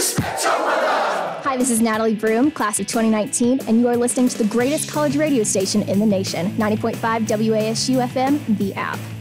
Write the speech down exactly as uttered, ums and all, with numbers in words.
Hi, this is Natalie Broom, class of twenty nineteen, and you are listening to the greatest college radio station in the nation, ninety point five W A S U F M, The App.